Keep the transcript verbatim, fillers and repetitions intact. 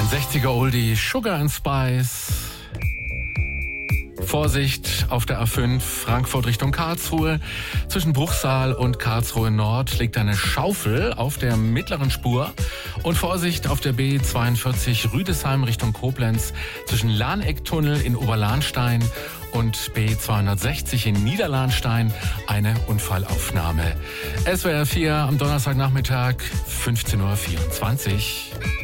sechziger Oldie, Sugar and Spice. Vorsicht auf der A fünf, Frankfurt Richtung Karlsruhe. Zwischen Bruchsal und Karlsruhe Nord liegt eine Schaufel auf der mittleren Spur. Und Vorsicht auf der B zweiundvierzig Rüdesheim Richtung Koblenz. Zwischen Lahnecktunnel in Oberlahnstein und B zweihundertsechzig in Niederlahnstein eine Unfallaufnahme. S W R vier am Donnerstagnachmittag, fünfzehn Uhr vierundzwanzig.